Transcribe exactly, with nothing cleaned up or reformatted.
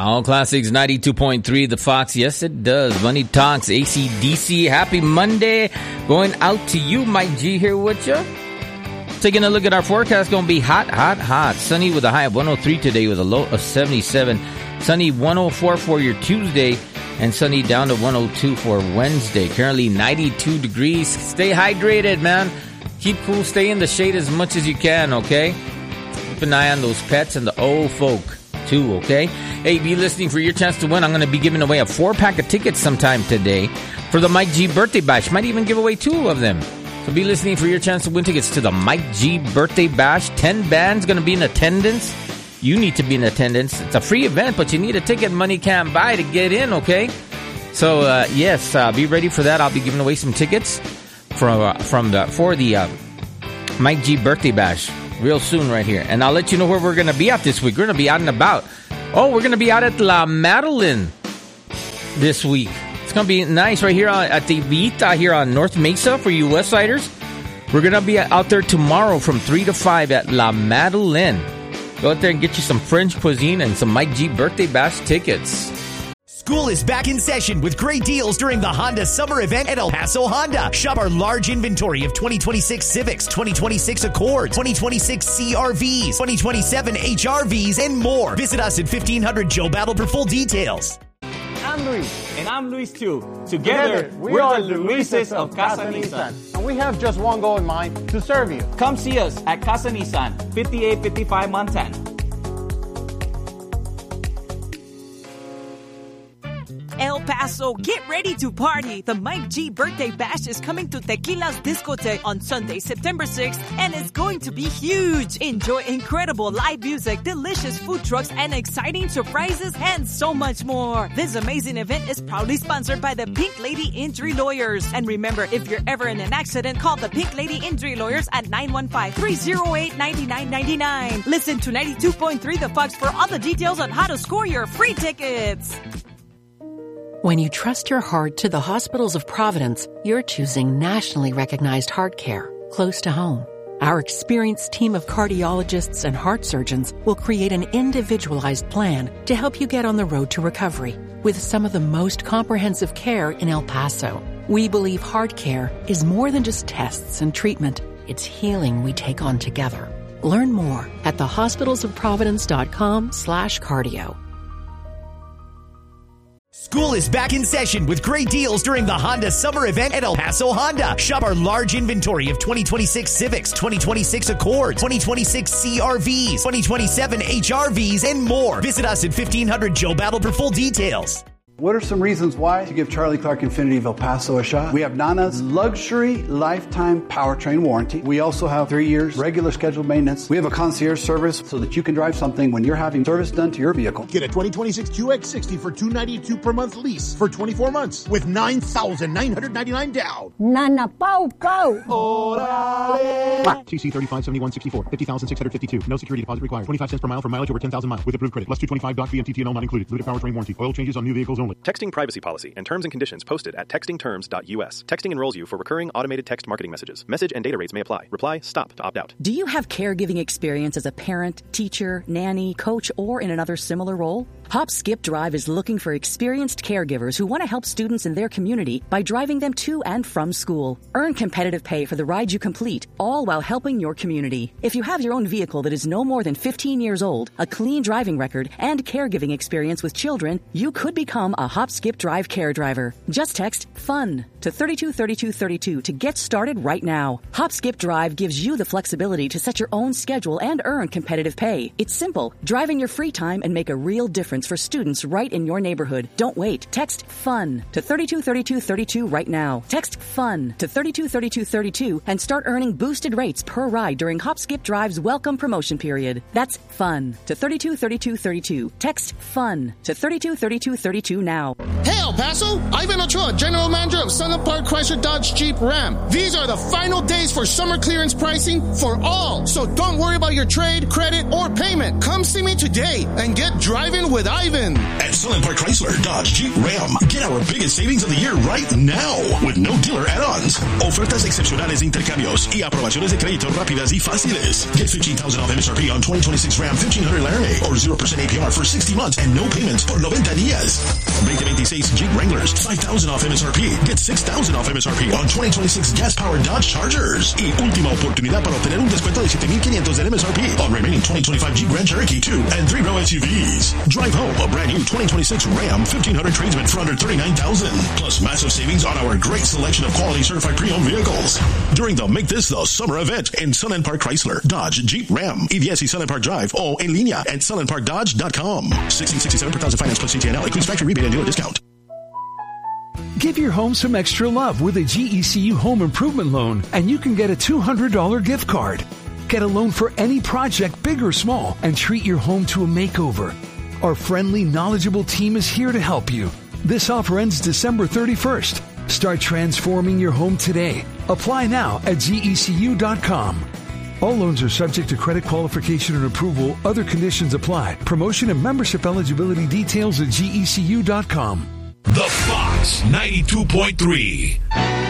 All Classics ninety-two point three, The Fox. Yes, it does. Money Talks, A C D C. Happy Monday. Going out to you, Mike G here with you. Taking a look at our forecast. Going to be hot, hot, hot. Sunny with a high of one oh three today with a low of seventy-seven. Sunny one oh four for your Tuesday. And sunny down to one oh two for Wednesday. Currently ninety-two degrees. Stay hydrated, man. Keep cool. Stay in the shade as much as you can, okay? Keep an eye on those pets and the old folk, too, okay? Hey, be listening for your chance to win. I'm going to be giving away a four-pack of tickets sometime today for the Mike G Birthday Bash. Might even give away two of them. So be listening for your chance to win tickets to the Mike G Birthday Bash. Ten bands going to be in attendance. You need to be in attendance. It's a free event, but you need a ticket money can't buy to get in, okay? So, uh, yes, uh, be ready for that. I'll be giving away some tickets from, uh, from the, for the uh, Mike G Birthday Bash real soon right here. And I'll let you know where we're going to be at this week. We're going to be out and about. Oh, we're going to be out at La Madeline this week. It's going to be nice right here at the Vita here on North Mesa for you West Siders. We're going to be out there tomorrow from three to five at La Madeline. Go out there and get you some French cuisine and some Mike G Birthday Bash tickets. School is back in session with great deals during the Honda Summer Event at El Paso Honda. Shop our large inventory of twenty twenty-six Civics, twenty twenty-six Accords, twenty twenty-six C R Vs, twenty twenty-seven H R Vs, and more. Visit us at fifteen hundred Joe Battle for full details. I'm Luis. And I'm Luis too. Together, Together we are the Luises of Casa Nissan. And we have just one goal in mind, to serve you. Come see us at Casa Nissan, fifty-eight fifty-five Montana. El Paso, get ready to party. The Mike G Birthday Bash is coming to Tequila's Discotheque on Sunday, September sixth, and it's going to be huge. Enjoy incredible live music, delicious food trucks, and exciting surprises, and so much more. This amazing event is proudly sponsored by the Pink Lady Injury Lawyers. And remember, if you're ever in an accident, call the Pink Lady Injury Lawyers at nine one five, three oh eight, nine nine nine nine. Listen to ninety-two point three The Fox for all the details on how to score your free tickets. When you trust your heart to the hospitals of Providence, you're choosing nationally recognized heart care close to home. Our experienced team of cardiologists and heart surgeons will create an individualized plan to help you get on the road to recovery with some of the most comprehensive care in El Paso. We believe heart care is more than just tests and treatment. It's healing we take on together. Learn more at the hospitals of providence dot com slash cardio. School is back in session with great deals during the Honda Summer Event at El Paso Honda. Shop our large inventory of twenty twenty-six Civics, twenty twenty-six Accords, twenty twenty-six C R Vs, twenty twenty-seven H R Vs, and more. Visit us at fifteen hundred Joe Battle for full details. What are some reasons why to give Charlie Clark Infiniti of El Paso a shot? We have Nana's luxury lifetime powertrain warranty. We also have three years regular scheduled maintenance. We have a concierge service so that you can drive something when you're having service done to your vehicle. Get a twenty twenty-six Q X sixty for two hundred ninety-two dollars per month lease for twenty-four months with nine thousand nine hundred ninety-nine dollars down. Nana Pau Pau. Orale. C C thirty-five seventy-one sixty-four, fifty thousand six hundred fifty-two. No security deposit required. twenty-five cents per mile for mileage over ten thousand miles with approved credit. Plus two twenty-five doc fee and T T N O not included. Limited powertrain warranty. Oil changes on new vehicles only. Texting privacy policy and terms and conditions posted at texting terms dot U S. Texting enrolls you for recurring automated text marketing messages. Message and data rates may apply. Reply STOP to opt out. Do you have caregiving experience as a parent, teacher, nanny, coach, or in another similar role? Hop Skip Drive is looking for experienced caregivers who want to help students in their community by driving them to and from school. Earn competitive pay for the ride you complete, all while helping your community. If you have your own vehicle that is no more than fifteen years old, a clean driving record, and caregiving experience with children, you could become a Hop Skip Drive care driver. Just text FUN to thirty-two thirty-two thirty-two to get started right now. Hop Skip Drive gives you the flexibility to set your own schedule and earn competitive pay. It's simple. Drive in your free time and make a real difference for students right in your neighborhood. Don't wait. Text FUN to thirty-two thirty-two thirty-two right now. Text FUN to thirty-two thirty-two thirty-two and start earning boosted rates per ride during Hop Skip Drive's welcome promotion period. That's FUN to thirty-two thirty-two thirty-two. Text FUN to thirty-two thirty-two thirty-two now. Hey, El Paso! Ivan Ochoa, General Manager of Sun Park Chrysler Dodge Jeep Ram. These are the final days for summer clearance pricing for all. So don't worry about your trade, credit, or payment. Come see me today and get driving without diving. At Sunland Park Chrysler, Dodge, Jeep, Ram, get our biggest savings of the year right now with no dealer add-ons. Ofertas excepcionales de intercambios y aprobaciones de crédito rápidas y fáciles. Get fifteen thousand off M S R P on twenty twenty-six Ram fifteen hundred Laramie or zero percent A P R for sixty months and no payments por noventa días. twenty twenty-six Jeep Wranglers, five thousand off M S R P. Get six thousand off M S R P on twenty twenty-six gas-powered Dodge Chargers. Y última oportunidad para obtener un descuento de siete mil quinientos del M S R P on remaining twenty twenty-five Jeep Grand Cherokee two and three row S U Vs. Drive home a brand new twenty twenty-six Ram fifteen hundred tradesman for under thirty-nine thousand dollars. Plus massive savings on our great selection of quality certified pre-owned vehicles. During the Make This the Summer event in Sunland Park Chrysler, Dodge, Jeep, Ram, E V S y Sunland Park Drive o en línea at sunland park dodge dot com. sixteen sixty-seven per thousand finance plus C T N L. Includes factory rebate and dealer discount. Give your home some extra love with a G E C U home improvement loan, and you can get a two hundred dollars gift card. Get a loan for any project, big or small, and treat your home to a makeover. Our friendly, knowledgeable team is here to help you. This offer ends December thirty-first. Start transforming your home today. Apply now at G E C U dot com. All loans are subject to credit qualification and approval. Other conditions apply. Promotion and membership eligibility details at G E C U dot com. The Fox ninety-two point three.